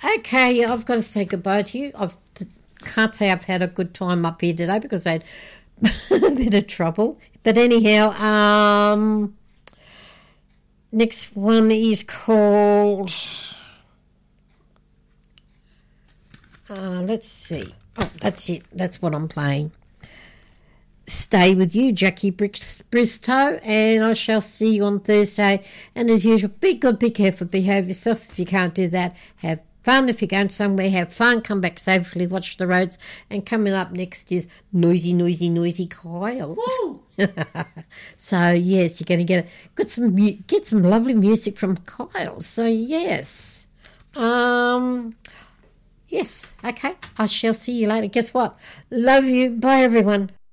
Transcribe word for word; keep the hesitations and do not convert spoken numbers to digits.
Okay, I've got to say goodbye to you. I can't say I've had a good time up here today because I had a bit of trouble. But anyhow, um, next one is called, uh, let's see. Oh, that's it. That's what I'm playing. Stay with you, Jackie Bristow, and I shall see you on Thursday. And as usual, be good, be careful, behave yourself. If you can't do that, have fun. If you're going somewhere, have fun. Come back safely, watch the roads. And coming up next is Noisy, Noisy, Noisy Kyle. So, yes, you're going to get, get, some, get some lovely music from Kyle. So, yes. Um, yes, okay. I shall see you later. Guess what? Love you. Bye, everyone.